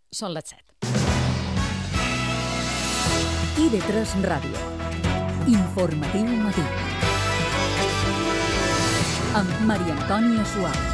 Són les 7. IB3 Ràdio. Informatiu matí. Amb Maria Antònia Suau.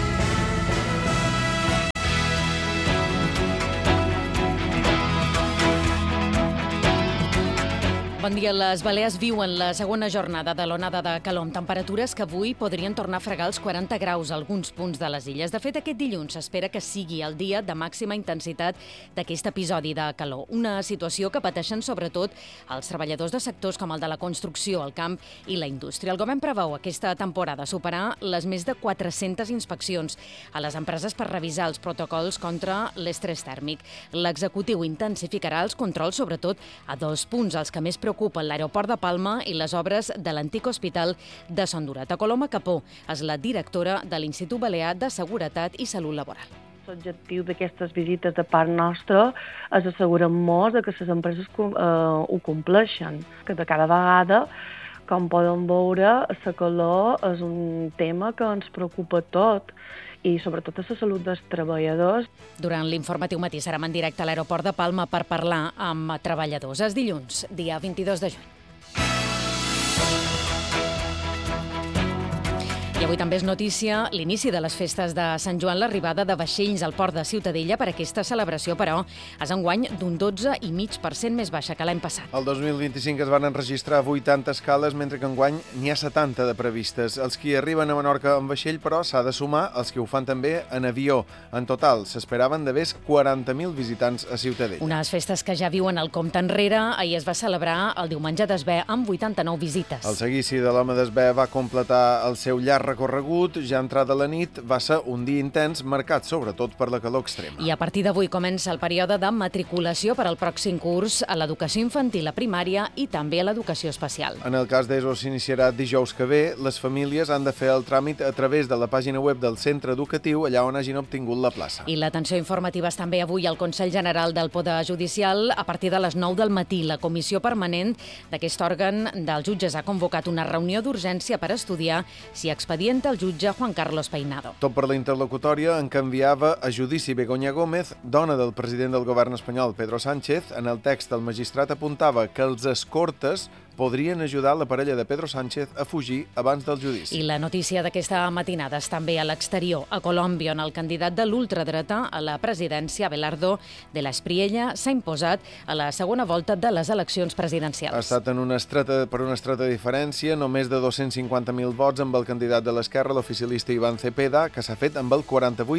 Bon dia. Les Balears viuen la segona jornada de l'onada de calor amb temperatures que avui podrien tornar a fregar els 40 graus a alguns punts de les illes. De fet, aquest dilluns s'espera que sigui el dia de màxima intensitat d'aquest episodi de calor. Una situació que pateixen sobretot els treballadors de sectors com el de la construcció, el camp i la indústria. El govern preveu aquesta temporada superar les més de 400 inspeccions a les empreses per revisar els protocols contra l'estrès tèrmic. L'executiu intensificarà els controls sobretot a dos punts, els que més preocupen l'aeroport de Palma i les obres de l'antic hospital de Son Durat. Coloma Capó és la directora de l'Institut Balear de Seguretat i Salut Laboral. L'objectiu d'aquestes visites de part nostra és assegurar-nos que les empreses ho compleixen, que de cada vegada, com poden veure, la calor és un tema que ens preocupa tot, i sobretot a la salut dels treballadors. Durant l'informatiu matí serem en directe a l'aeroport de Palma per parlar amb treballadors. És dilluns, dia 22 de juny. I avui també és notícia l'inici de les festes de Sant Joan, l'arribada de vaixells al port de Ciutadella per aquesta celebració, però és enguany d'un 12,5% més baixa que l'any passat. El 2025 es van enregistrar 80 escales, mentre que enguany n'hi ha 70 de previstes. Els qui arriben a Menorca en vaixell, però, s'ha de sumar els que ho fan també en avió. En total, s'esperaven de més 40.000 visitants a Ciutadella. Unes festes que ja viuen el compte enrere. Ahir es va celebrar el diumenge d'Esbé amb 89 visites. El seguici de l'home d'Esbé va completar el seu llarg recorregut. Ja entrada la nit va ser un dia intens, marcat sobretot per la calor extrema. I a partir d'avui comença el període de matriculació per al pròxim curs a l'educació infantil, a primària i també a l'educació especial. En el cas d'ESO s'iniciarà dijous que ve. Les famílies han de fer el tràmit a través de la pàgina web del centre educatiu, allà on hagin obtingut la plaça. I l'atenció informativa és també avui al Consell General del Poder Judicial. A partir de les 9 del matí, la comissió permanent d'aquest òrgan dels jutges ha convocat una reunió d'urgència per estudiar si expedienta el jutge Juan Carlos Peinado. Tot per la interlocutòria en què enviava a judici Begoña Gómez, dona del president del govern espanyol Pedro Sánchez. En el text, el magistrat apuntava que els escortes podrien ajudar la parella de Pedro Sánchez a fugir abans del judici. I la notícia d'aquesta matinada és també a l'exterior, a Colòmbia, on el candidat de l'ultradreta a la presidència, Abelardo de la Espriella, s'ha imposat a la segona volta de les eleccions presidencials. Ha estat per una estreta diferència, només de 250.000 vots amb el candidat de l'esquerra, l'oficialista Iván Cepeda, que s'ha fet amb el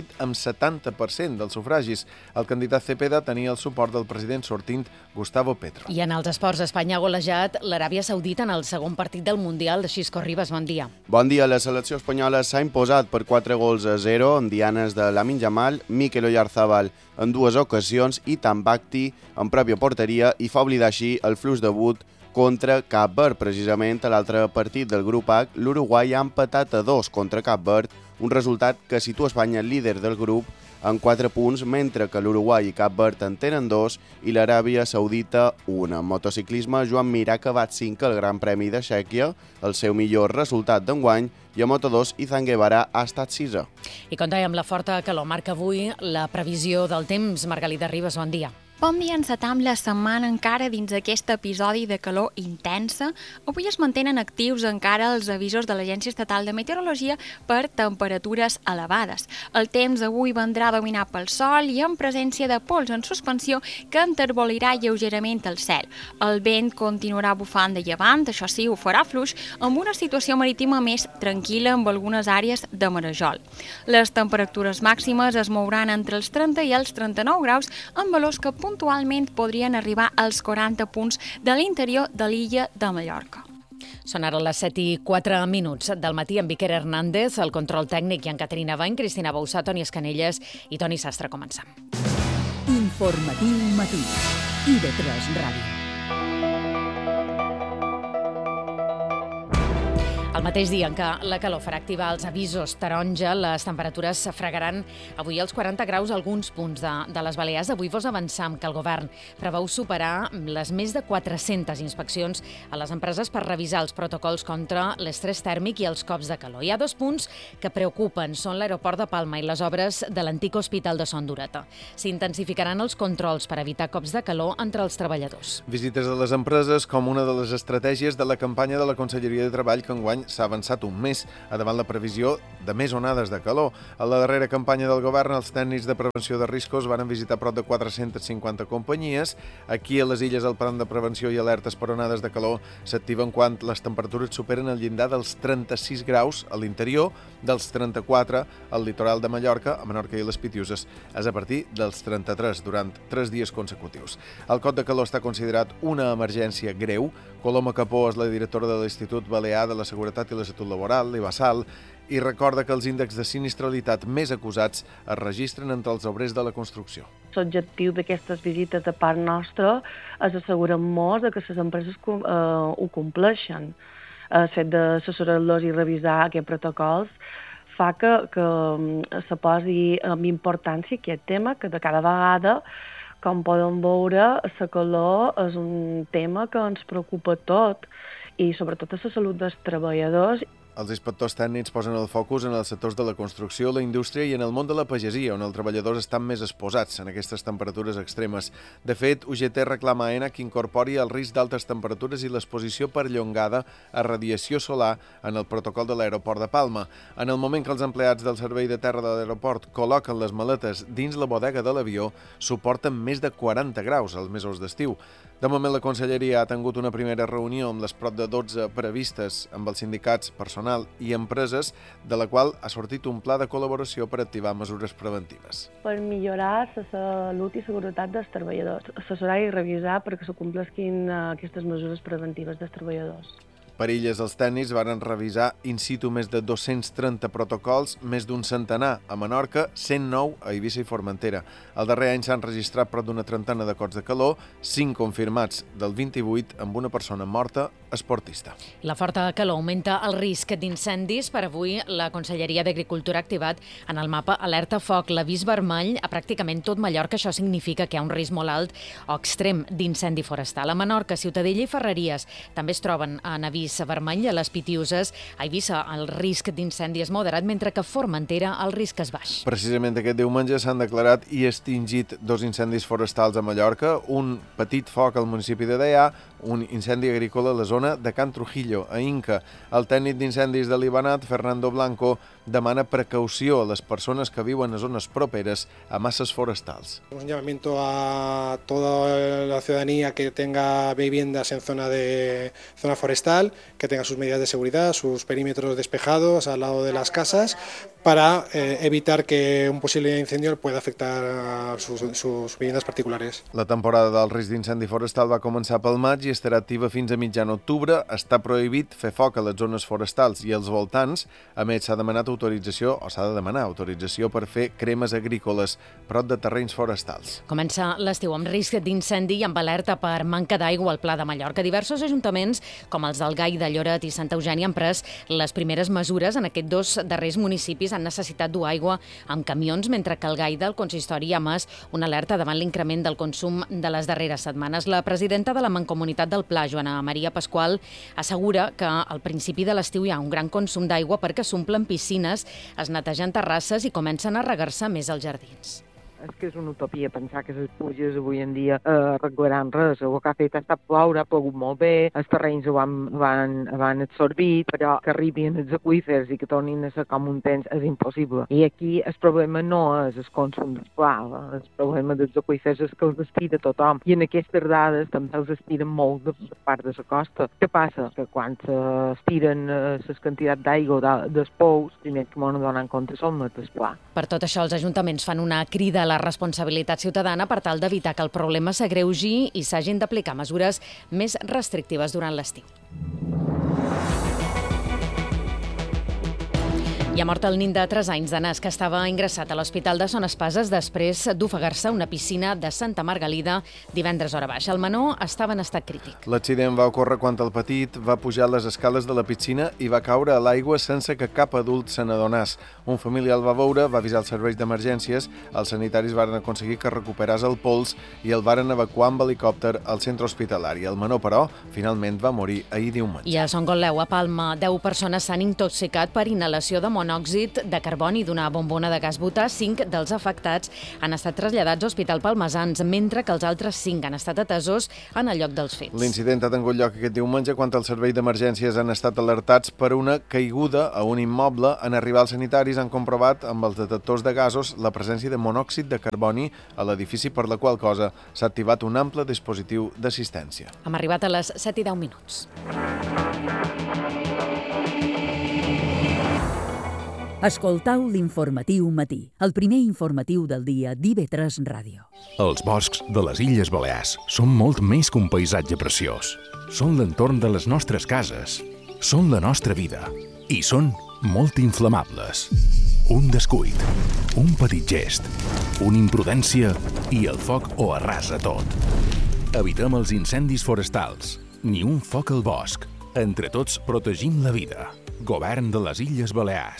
48,70% dels sufragis. El candidat Cepeda tenia el suport del president sortint Gustavo Petro. I en els esports, Espanya ha golejat l'Aràbia Saudita en el segon partit del Mundial. De Xisco Ribas, bon dia. Bon dia. La selecció espanyola s'ha imposat per 4-0 amb dianes de Lamine Yamal, Mikel Oyarzabal en dues ocasions i Tambacti en pròpia porteria, i fa oblidar així el fluix debut contra Cap Verd. Precisament a l'altre partit del grup H, l'Uruguai ha empatat a 2 contra Cap Verd, un resultat que situa Espanya líder del grup en 4 punts, mentre que l'Uruguai i Cap Verd en tenen 2 i l'Aràbia Saudita 1. En motociclisme, Joan Mir ha acabat 5 al Gran Premi de Txèquia, el seu millor resultat d'enguany, i a Moto2 Izan Guevara ha estat 6è. I com dèiem, la forta calor marca avui la previsió del temps. Margalida Ribas, bon dia. Bon dia, encetam la setmana encara dins aquest episodi de calor intensa. Avui es mantenen actius encara els avisos de l'Agència Estatal de Meteorologia per temperatures elevades. El temps avui vendrà dominat pel sol i en presència de pols en suspensió que enterbolirà lleugerament el cel. El vent continuarà bufant de llevant, això sí, ho farà fluix, amb una situació marítima més tranquil·la amb algunes àrees de marejol. Les temperatures màximes es mouran entre els 30 i els 39 graus, amb valors que puntualment podrien arribar als 40 punts de l'interior de l'illa de Mallorca. Són ara les 7:04 del matí amb Iker Hernández, el control tècnic, i en Caterina Bain, Cristina Bausà, Toni Escanelles i Toni Sastre. Comencem. Informatiu matí. IB3 Ràdio. El mateix dia en què la calor farà activar els avisos taronja, les temperatures fregaran avui els 40 graus a alguns punts de les Balears. Avui vos avançam que el govern preveu superar les més de 400 inspeccions a les empreses per revisar els protocols contra l'estrès tèrmic i els cops de calor. Hi ha 2 punts que preocupen, són l'aeroport de Palma i les obres de l'antic hospital de Son d'Ureta. S'intensificaran els controls per evitar cops de calor entre els treballadors. Visites a les empreses com una de les estratègies de la campanya de la Conselleria de Treball que enguany s'ha avançat un mes davant la previsió de més onades de calor. A la darrera campanya del govern, els tècnics de prevenció de riscos van visitar prop de 450 companyies. Aquí a les Illes el plan de prevenció i alertes per onades de calor s'activen quan les temperatures superen el llindar dels 36 graus a l'interior, dels 34 al litoral de Mallorca, a Menorca i les Pitiuses. És a partir dels 33 durant 3 dies consecutius. El cot de calor està considerat una emergència greu. Coloma Capó és la directora de l'Institut Balear de la Seguretat i la Salut Laboral, l'IBASAL, i recorda que els índexs de sinistralitat més acusats es registren entre els obrers de la construcció. L'objectiu d'aquestes visites de part nostra és assegurar-nos que les empreses ho compleixen. El fet d'assessorar-los i revisar aquests protocols fa que se posi amb importància aquest tema, que de cada vegada, com podem veure, la calor és un tema que ens preocupa tot i sobretot a la salut dels treballadors. Els inspectors tècnics posen el focus en els sectors de la construcció, la indústria i en el món de la pagesia, on els treballadors estan més exposats en aquestes temperatures extremes. De fet, UGT reclama a ENA que incorpori el risc d'altes temperatures i l'exposició perllongada a radiació solar en el protocol de l'aeroport de Palma. En el moment que els empleats del servei de terra de l'aeroport col·loquen les maletes dins la bodega de l'avió, suporten més de 40 graus als mesos d'estiu. De moment, la Conselleria ha tingut una primera reunió amb les prop de 12 previstes amb els sindicats, personal i empreses, de la qual ha sortit un pla de col·laboració per activar mesures preventives. Per millorar la salut i seguretat dels treballadors, assessorar i revisar perquè se compleixin aquestes mesures preventives dels treballadors. Per Illes, els tècnics varen revisar in situ més de 230 protocols, més d'un centenar a Menorca, 109 a Eivissa i Formentera. El darrer any s'han registrat prop d'una trentena de cops de calor, 5 confirmats del 28, amb una persona morta esportista. La forta calor augmenta el risc d'incendis. Per avui, la Conselleria d'Agricultura ha activat en el mapa alerta foc, l'avís vermell a pràcticament tot Mallorca. Això significa que hi ha un risc molt alt o extrem d'incendi forestal. A Menorca, Ciutadella i Ferreries també es troben en avís vermell. A les Pitiuses, a Eivissa, el risc d'incendi és moderat, mentre que a Formentera el risc és baix. Precisament aquest diumenge s'han declarat i extingit 2 incendis forestals a Mallorca, un petit foc al municipi de Deià, un incendi agrícola a la zona de Can Trujillo, a Inca. El tècnic d'incendis de l'Ibanat, Fernando Blanco, demana precaució a les persones que viuen a zones properes a masses forestals. Un llamamiento a toda la ciudadanía que tenga viviendas en zona forestal, que tenga sus medidas de seguridad, sus perímetros despejados al lado de las casas, para evitar que un posible incendio pueda afectar a sus viviendas particulares. La temporada del risc d'incendi forestal va començar pel maig i estarà activa fins a mitjan octubre. Està prohibit fer foc a les zones forestals i als voltants. A més, s'ha de demanar autorització per fer cremes agrícoles prop de terrenys forestals. Comença l'estiu amb risc d'incendi i amb alerta per manca d'aigua al Pla de Mallorca. Diversos ajuntaments, com els del Gai, de Lloret i Santa Eugènia, han pres les primeres mesures. En aquests 2 darrers municipis han necessitat dur aigua amb camions, mentre que el Gai del consistori ha emès una alerta davant l'increment del consum de les darreres setmanes. La presidenta de la Mancomunitat del Pla, Joana Maria Pasqual, assegura que al principi de l'estiu hi ha un gran consum d'aigua perquè s'omplen piscines, es netegen terrasses i comencen a regar-se més els jardins. És que és una utopia pensar que les pluges avui en dia arreglaran res. El que ha fet ha estat ploure, ha plogut molt bé, els terrenys ho han absorbit, però que arribin els aqüífers i que tornin a ser com un temps és impossible. I aquí el problema no és el consum del pla, el problema dels aqüífers és que els estira tothom. I en aquestes dades també els estiren molt de part de la costa. Què passa? Que quan s'estiren les quantitats d'aigua dels pous, primer que m'ho donen compte són el pla. Per tot això, els ajuntaments fan una crida a la responsabilitat ciutadana per tal d'evitar que el problema s'agreugi i s'hagin d'aplicar mesures més restrictives durant l'estiu. I ha mort el nin de 3 anys de nas que estava ingressat a l'Hospital de Son Espases després d'ofegar-se a una piscina de Santa Margalida divendres hora baixa. El menor estava en estat crític. L'accident va ocórrer quan el petit va pujar les escales de la piscina i va caure a l'aigua sense que cap adult se n'adonés. Un familiar el va veure, va avisar els serveis d'emergències, els sanitaris varen aconseguir que recuperés el pols i el varen evacuar amb helicòpter al centre hospitalari. El menor, però, finalment va morir ahir diumenge. I a Son Gotleu, a Palma, 10 persones s'han intoxicat per inhalació de monòxid de carboni d'una bombona de gas butà. 5 dels afectats han estat traslladats a Hospital Palmesans, mentre que els altres 5 han estat atesos en el lloc dels fets. L'incident ha tingut lloc aquest diumenge quan els serveis d'emergències han estat alertats per una caiguda a un immoble. En arribar als sanitaris han comprovat amb els detectors de gasos la presència de monòxid de carboni a l'edifici, per la qual cosa s'ha activat un ample dispositiu d'assistència. Hem arribat a les 7:10 minuts. Escoltau l'informatiu matí, el primer informatiu del dia d'IV3 Ràdio. Els boscs de les Illes Balears són molt més que un paisatge preciós. Són l'entorn de les nostres cases, són la nostra vida i són molt inflamables. Un descuit, un petit gest, una imprudència i el foc ho arrasa tot. Evitem els incendis forestals, ni un foc al bosc. Entre tots protegim la vida. Govern de les Illes Balears.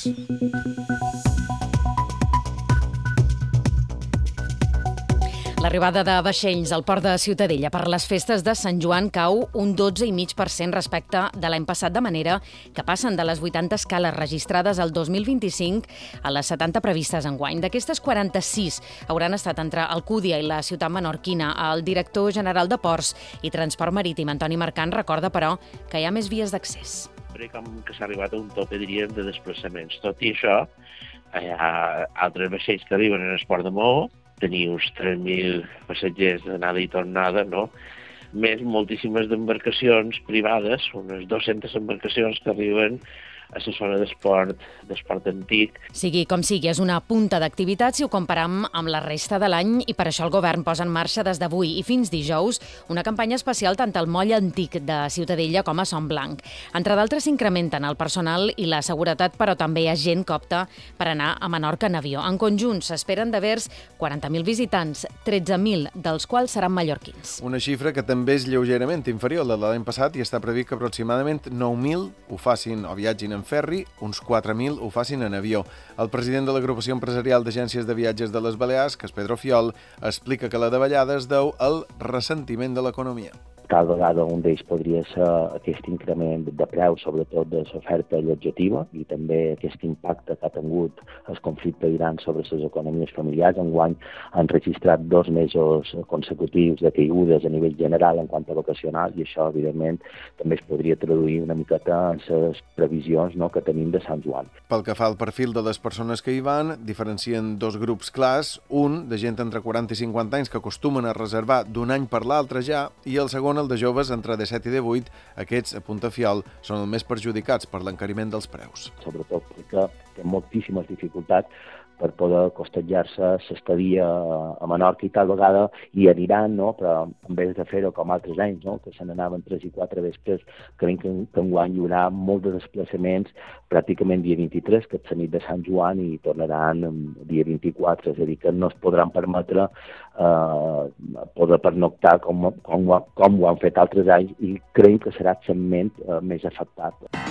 L'arribada de vaixells al port de Ciutadella per les festes de Sant Joan cau un 12,5% respecte de l'any passat, de manera que passen de les 80 escales registrades el 2025 a les 70 previstes enguany. D'aquestes, 46 hauran estat entre Alcúdia i la ciutat menorquina. El director general de Ports i Transport Marítim, Antoni Marcant, recorda, però, que hi ha més vies d'accés. Com que s'ha arribat a un tope, diríem, de desplaçaments. Tot i això, hi ha altres vaixells que arriben en el port de Maó, tenir uns 3.000 passatgers d'anada i tornada, no? Més moltíssimes d'embarcacions privades, unes 200 embarcacions que arriben a la zona d'esport antic. Sigui com sigui, és una punta d'activitat si ho comparam amb la resta de l'any, i per això el govern posa en marxa des d'avui i fins dijous una campanya especial tant al moll antic de Ciutadella com a Son Blanc. Entre d'altres, s'incrementen el personal i la seguretat, però també hi ha gent que opta per anar a Menorca en avió. En conjunt, s'esperen de vers 40.000 visitants, 13.000 dels quals seran mallorquins. Una xifra que també és lleugerament inferior a la de l'any passat i està previst que aproximadament 9.000 ho facin o viatgin en ferri, uns 4.000 ho facin en avió. El president de l'Agrupació Empresarial d'Agències de Viatges de les Balears, que és Pedro Fiol, explica que la davallada es deu al ressentiment de l'economia. Cada vegada un d'ells podria ser aquest increment de preu, sobretot de l'oferta allotjativa, i també aquest impacte que ha tingut el conflicte d'Iran sobre les economies familiars. Enguany han registrat 2 mesos consecutius de caigudes a nivell general en quant a vacacional, i això, evidentment, també es podria traduir una miqueta en les previsions, no, que tenim de Sant Joan. Pel que fa al perfil de les persones que hi van, diferencien 2 grups clars, un de gent entre 40 i 50 anys que acostumen a reservar d'un any per l'altre ja, i el segon el de joves entre 17 i 18, aquests, apunta Fiol, són els més perjudicats per l'encariment dels preus. Sobretot perquè té moltíssimes dificultats per poder costejar-se l'estadia a Menorca, i tal vegada hi aniran, no? Però en vez de fer-ho com altres anys, no? Que se n'anaven 3 i 4 vespres, creiem que enguany hi haurà molts de desplaçaments, pràcticament dia 23, que és la nit de Sant Joan, i tornaran dia 24, és a dir, que no es podran permetre poder pernoctar com ho han fet altres anys, i creiem que serà el segment més afectat.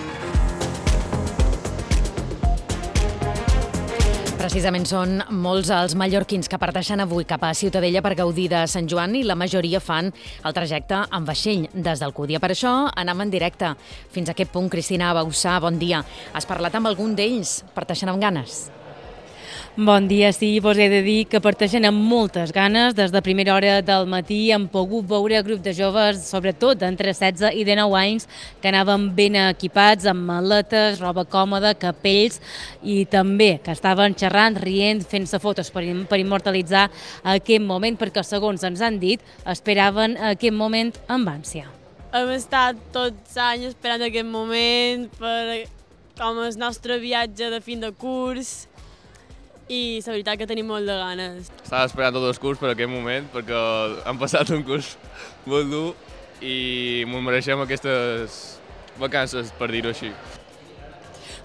Precisament són molts els mallorquins que parteixen avui cap a Ciutadella per gaudir de Sant Joan, i la majoria fan el trajecte en vaixell des d'Alcúdia. Per això anem en directe fins a aquest punt. Cristina Bauçà, bon dia. Has parlat amb algun d'ells? Parteixen amb ganes? Bon dia, sí, vos he de dir que parteixen amb moltes ganes. Des de primera hora del matí hem pogut veure grup de joves, sobretot entre 16 i 19 anys, que anaven ben equipats, amb maletes, roba còmoda, capells, i també que estaven xerrant, rient, fent-se fotos per immortalitzar aquest moment, perquè, segons ens han dit, esperaven aquest moment amb ànsia. Hem estat tots anys esperant aquest moment com el nostre viatge de fin de curs, i la veritat que tenim molt de ganes. Estava esperant tot el curs per aquest moment, perquè hem passat un curs molt dur i ens mereixem aquestes vacances, per dir-ho així.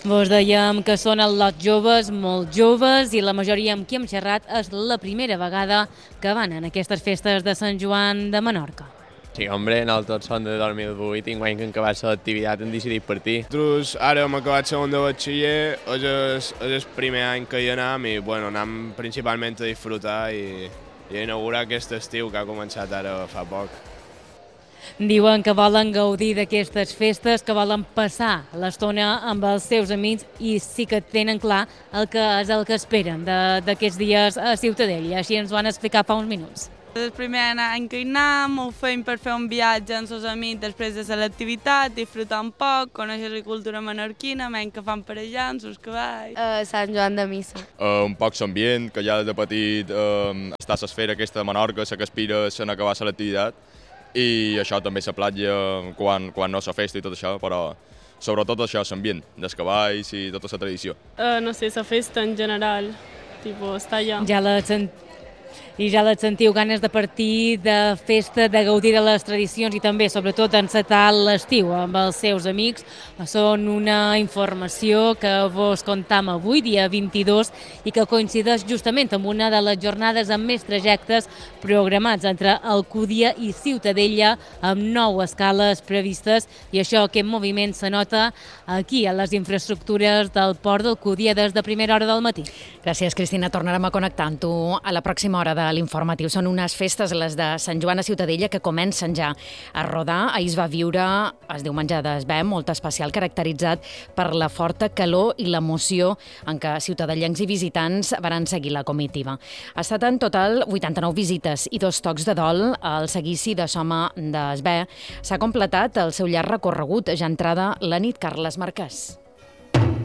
Vos dèiem que són el lot joves, molt joves, i la majoria amb qui hem xerrat és la primera vegada que van en aquestes festes de Sant Joan de Menorca. Sí, hombre, nosaltres som de 2008 i enguany que hem acabat l'activitat hem decidit partir. Nosaltres ara hem acabat segon de batxiller, és el primer any que hi anem i anem principalment a disfrutar i a inaugurar aquest estiu que ha començat ara fa poc. Diuen que volen gaudir d'aquestes festes, que volen passar l'estona amb els seus amics i sí que tenen clar el que és el que esperen d'aquests dies a Ciutadella. Així ens ho van explicar fa uns minuts. És el primer any que hi anem, ho fem per fer un viatge amb els amics després de l'activitat, disfrutar un poc, conèixer la cultura menorquina, menys que fan per allà, amb els cavalls. Sant Joan de Missa. Un poc l'ambient, que ja des de petit està a l'esfera aquesta de Menorca, que aspira a acabar l'activitat, i això també la platja quan no la festa i tot això, però sobretot això, l'ambient dels cavalls i tota la tradició. No sé, la festa en general, estar allà. Ja les sentiu, ganes de partir, de festa, de gaudir de les tradicions i també, sobretot, encetar l'estiu amb els seus amics. Són una informació que vos contam avui, dia 22, i que coincideix justament amb una de les jornades amb més trajectes programats entre Alcúdia i Ciutadella, amb 9 escales previstes, i això, aquest moviment se nota aquí, a les infraestructures del port d'Alcúdia des de primera hora del matí. Gràcies, Cristina. Tornarem a connectar amb tu a la pròxima hora de l'informatiu. Són unes festes, les de Sant Joan a Ciutadella, que comencen ja a rodar. Ahir es va viure, es diu menjar d'esbé, molt especial, caracteritzat per la forta calor i l'emoció en què ciutadellencs i visitants van seguir la comitiva. Ha estat en total 89 visites i 2 tocs de dol al seguici de Soma d'Esbé. S'ha completat el seu llarg recorregut, ja entrada la nit. Carles Marquès.